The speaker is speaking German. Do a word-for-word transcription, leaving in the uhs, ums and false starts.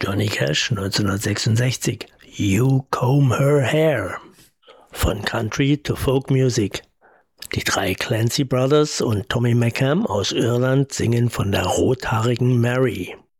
Johnny Cash neunzehnhundertsechsundsechzig, You Comb Her Hair. Von Country to Folk Music. Die drei Clancy Brothers und Tommy McCann aus Irland singen von der rothaarigen Mary.